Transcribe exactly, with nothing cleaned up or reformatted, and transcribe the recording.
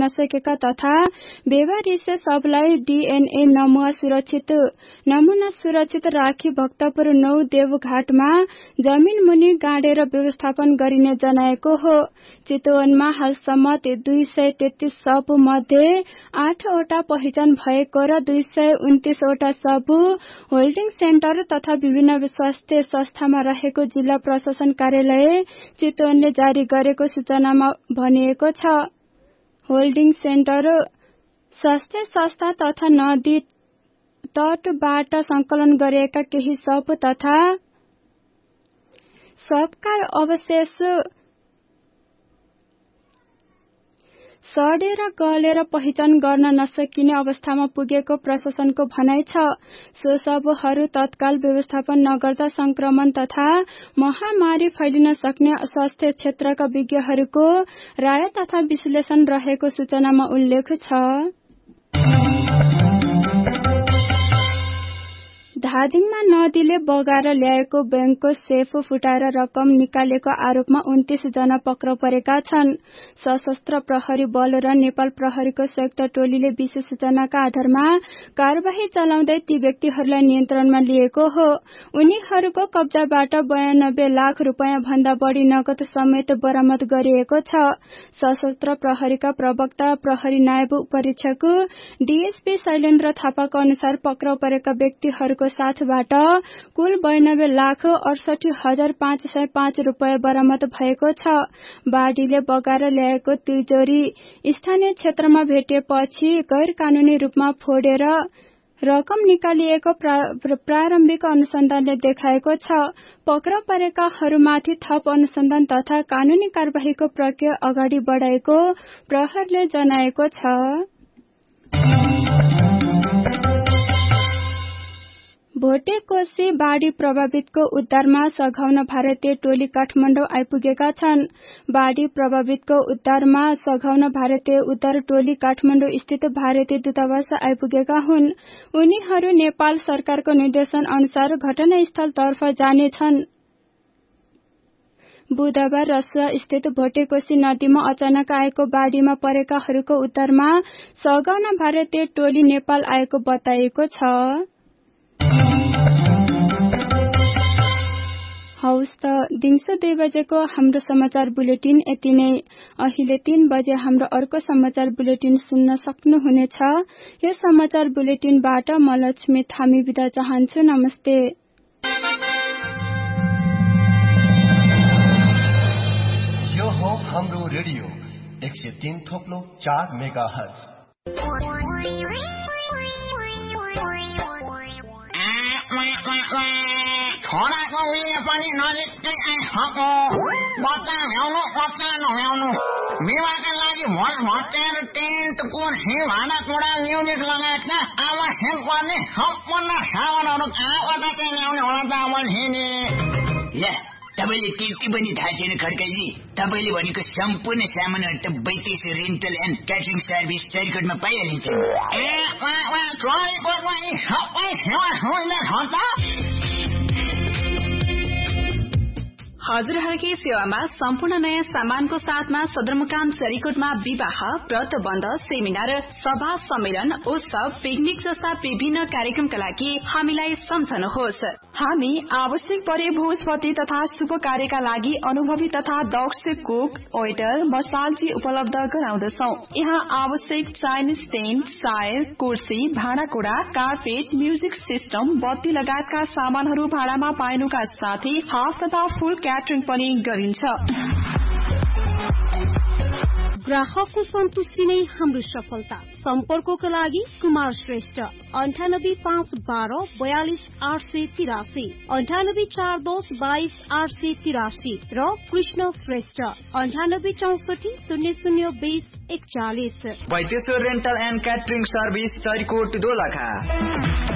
नसकेका तथा बेवारिसे सबलाई डीएनए नमुना सुरक्षित नमुना सुरक्षित राखी भक्तपुर नौ देवघाटमा जमिन मुनि गाडेर व्यवस्थापन गरिने जनाएको हो। चितवनमा हालसम्म दुई सय तेत्तीस शव मध्ये आठवटा पहिचान भएको र दुई सय उन्तीसवटा शव होल्डिङ सेन्टर तथा विभिन्न स्वास्थ्य संस्थामा रहेको जिल्ला प्रशासन कार्यालय चितवनले जारी गरेको सूचनामा भनिएको छ। होल्डिङ सेन्टर स्वास्थ्य संस्था तथा नदी तटबाट संकलन गरिएका केही शव तथा शवका अवशेष सडेर गलेर पहिचान गर्न नसकिने अवस्थामा पुगेको प्रशासनको भनाइ छ। सो शवहरू तत्काल व्यवस्थापन नगर्दा संक्रमण तथा महामारी फैलिन सक्ने स्वास्थ्य क्षेत्रका विज्ञहरूको राय तथा विश्लेषण रहेको सूचनामा उल्लेख छ। धादिङमा नदीले बगाएर ल्याएको बैंकको सेफ फुटाएर रकम निकालेको आरोपमा उन्तीस जना पक्राउ परेका छन्। सशस्त्र प्रहरी बल र नेपाल प्रहरीको संयुक्त टोलीले विशेष सूचनाका आधारमा कार्यवाही चलाउँदै ती व्यक्तिहरूलाई नियन्त्रणमा लिएको हो। उनीहरूको कब्जाबाट बयानब्बे लाख रुपियाँ भन्दा बढ़ी नगद समेत बरामद गरिएको छ। सशस्त्र प्रहरीका प्रवक्ता प्रहरी नायब उपरीक्षक डीएसपी शैलेन्द्र थापाको अनुसार पक्राउ परेका व्यक्तिहरूको साथबाट कुल बयानब्बे लाख अडसठी हजार पाँच सय पाँच रुपियाँ बरामद भएको छ। बाढ़ीले बगाएर ल्याएको तिजोरी स्थानीय क्षेत्रमा भेटिएपछि गैर कानूनी रूपमा फोडेर रकम निकालिएको प्रारम्भिक अनुसन्धानले देखाएको छ। पक्राउ परेकाहरूमाथि थप अनुसन्धान तथा कानूनी कार्यवाहीको प्रक्रिया अगाडि बढ़ाएको प्रहरीले जनाएको छ। भोटेकोशी बाढ़ी प्रभावितको उद्धारमा सघाउन भारतीय टोली काठमाडौँ आइपुगेका छन्। बाढ़ी प्रभावितको उद्धारमा सघाउन भारतीय उद्धार टोली काठमाडौँ स्थित भारतीय दूतावास आइपुगेका हुन्। उनीहरू नेपाल सरकारको निर्देशन अनुसार घटनास्थलतर्फ जानेछन्। बुधबार रसुवा स्थित भोटेकोशी नदीमा अचानक आएको बाढ़ीमा परेकाहरूको उद्धारमा सघाउन भारतीय टोली नेपाल आएको बताइएको छ। हौस् त दिउँसो दुई बजेको हाम्रो समाचार बुलेटिन यति नै। अहिले तीन बजे हाम्रो अर्को समाचार बुलेटिन सुन्न सक्नुहुनेछ। यो समाचार बुलेटिनबाट म लक्ष्मी थामी बिदा चाहन्छु। नमस्ते। यो हो हाम्रो रेडियो एक सय तीन थोप्लो चार मेगा हर्ज। छोराको उयो पनि नजिकै आइसक्यो। बच्चा भ्याउनु बच्चा नभ्याउनु विवाहका लागि भोट भटेर टेन्ट कुर्सी भाँडाकुँडा म्युजिक लगायतका आवश्यक पर्ने सम्पूर्ण सामानहरू कहाँबाट चाहिँ ल्याउने होला त अमलजीले? ले तपाईले त्यति पनि थाहा छैन खड्काजी? तपाईले भनेको सम्पूर्ण सामानहरू त बैतेस रेन्टल एन्ड क्याटरिङ सर्भिस चैरकोटमा पाइहालिन्छ। ए वा वा चैरकोटमा यी सबै सेवा सुविधा छ त? हजुरहरूकै सेवामा सम्पूर्ण नयाँ सामानको साथमा सदरमुकाम चैरकोटमा विवाह, व्रतबन्ध, सेमिनार, सभा, सम्मेलन, उत्सव, पिकनिक जस्ता विभिन्न कार्यक्रमका लागि हामीलाई सम्झनुहोस्। हामी आवश्यक परे भोजपति तथा शुभ कार्यका लागि अनुभवी तथा दक्ष कुक, वेटर, मसालजी उपलब्ध गराउँदछौं। यहाँ आवश्यक चाइनिज टेन्ट, सायर, कुर्सी, भाँडाकुँडा, कार्पेट, म्युजिक सिस्टम, बत्ती लगायतका सामानहरू भाडामा पाइनुका साथै हाफ तथा फुल क्याटरिङ पनि गरिन्छ। ग्राहकको सन्तुष्टि नै हाम्रो सफलता। सम्पर्कको लागि कुमार श्रेष्ठ अन्ठानब्बे पाँच बाह्र बयालिस आठ सय तिरासी, अन्ठानब्बे चार दस बाइस आठ सय तिरासी र कृष्ण श्रेष्ठ अन्ठानब्बे चौसठी शून्य शून्य बीस एकचालिस। Baiteshwar rental and catering service चैरकोट Dolakha.